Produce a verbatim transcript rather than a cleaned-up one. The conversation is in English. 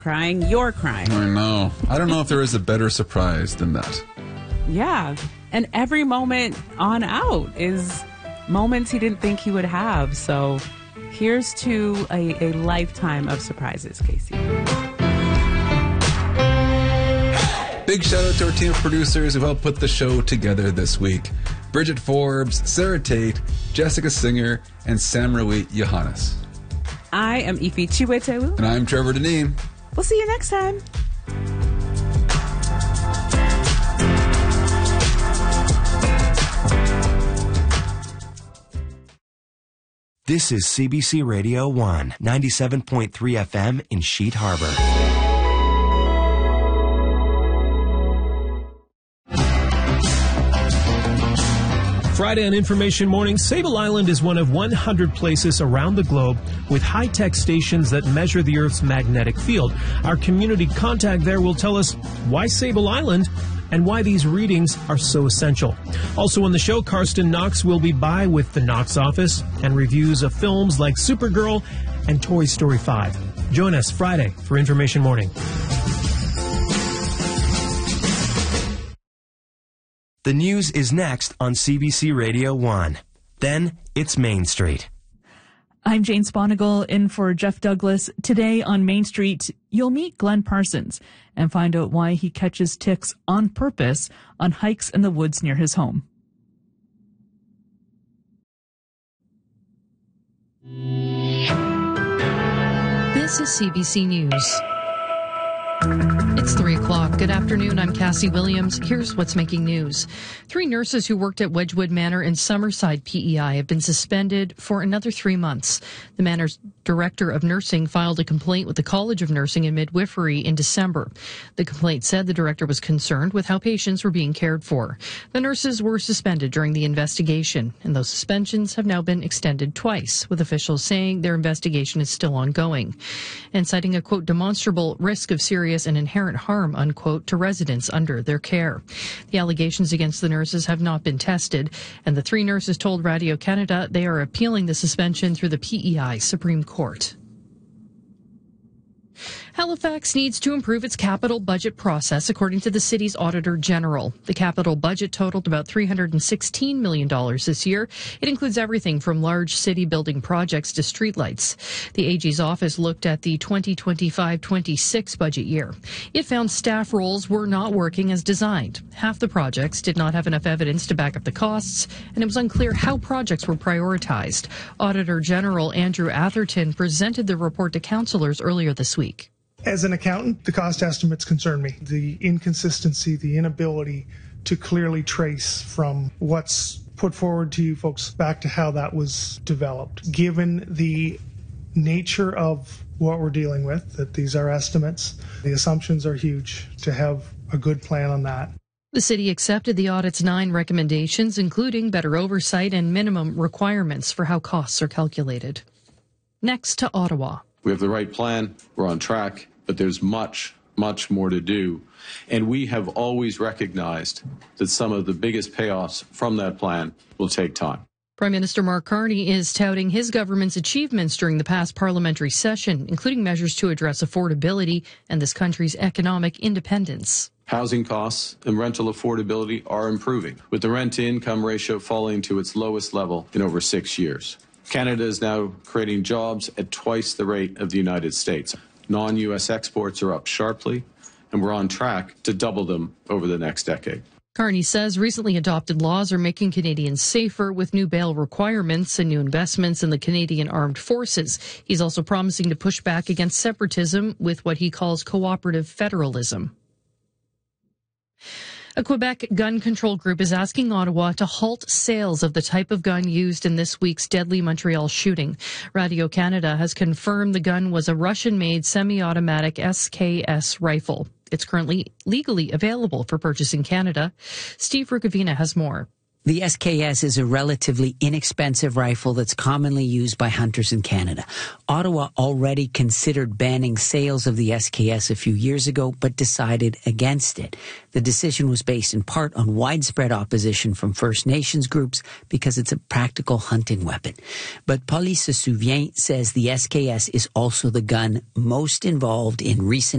crying, you're crying. I know. I don't know if there is a better surprise than that. Yeah. And every moment on out is moments he didn't think he would have. So here's to a, a lifetime of surprises, Casey. Big shout out to our team of producers who helped put the show together this week. Bridget Forbes, Sarah Tate, Jessica Singer, and Samrawit Johannes. I am Ife Chiwetewu. And I'm Trevor Deneen. We'll see you next time. This is C B C Radio one, ninety-seven point three F M in Sheet Harbor. Friday on Information Morning, Sable Island is one of one hundred places around the globe with high-tech stations that measure the Earth's magnetic field. Our community contact there will tell us why Sable Island and why these readings are so essential. Also on the show, Karsten Knox will be by with the Knox office and reviews of films like Supergirl and Toy Story five. Join us Friday for Information Morning. The news is next on C B C Radio one. Then it's Main Street. I'm Jane Sponigal in for Jeff Douglas. Today on Main Street, you'll meet Glenn Parsons and find out why he catches ticks on purpose on hikes in the woods near his home. This is C B C News. It's three o'clock. Good afternoon. I'm Cassie Williams. Here's what's making news. Three nurses who worked at Wedgwood Manor in Summerside P E I have been suspended for another three months. The Manor's director of nursing filed a complaint with the College of Nursing and Midwifery in December. The complaint said the director was concerned with how patients were being cared for. The nurses were suspended during the investigation, and those suspensions have now been extended twice, with officials saying their investigation is still ongoing, and citing a, quote, demonstrable risk of serious and inherent harm, unquote, to residents under their care. The allegations against the nurses have not been tested, and the three nurses told Radio Canada they are appealing the suspension through the P E I Supreme Court. Halifax needs to improve its capital budget process, according to the city's Auditor General. The capital budget totaled about three hundred sixteen million dollars this year. It includes everything from large city building projects to streetlights. The A G's office looked at the twenty twenty-five twenty-six budget year. It found staff roles were not working as designed. Half the projects did not have enough evidence to back up the costs, and it was unclear how projects were prioritized. Auditor General Andrew Atherton presented the report to councillors earlier this week. As an accountant, the cost estimates concern me. The inconsistency, the inability to clearly trace from what's put forward to you folks back to how that was developed. Given the nature of what we're dealing with, that these are estimates, the assumptions are huge to have a good plan on that. The city accepted the audit's nine recommendations, including better oversight and minimum requirements for how costs are calculated. Next to Ottawa. We have the right plan, we're on track, but there's much, much more to do. And we have always recognized that some of the biggest payoffs from that plan will take time. Prime Minister Mark Carney is touting his government's achievements during the past parliamentary session, including measures to address affordability and this country's economic independence. Housing costs and rental affordability are improving, with the rent-to-income ratio falling to its lowest level in over six years. Canada is now creating jobs at twice the rate of the United States. Non-U S exports are up sharply, and we're on track to double them over the next decade. Carney says recently adopted laws are making Canadians safer with new bail requirements and new investments in the Canadian Armed Forces. He's also promising to push back against separatism with what he calls cooperative federalism. A Quebec gun control group is asking Ottawa to halt sales of the type of gun used in this week's deadly Montreal shooting. Radio Canada has confirmed the gun was a Russian-made semi-automatic S K S rifle. It's currently legally available for purchase in Canada. Steve Rukavina has more. The S K S is a relatively inexpensive rifle that's commonly used by hunters in Canada. Ottawa already considered banning sales of the S K S a few years ago, but decided against it. The decision was based in part on widespread opposition from First Nations groups because it's a practical hunting weapon. But Police Se Souvient says the S K S is also the gun most involved in recent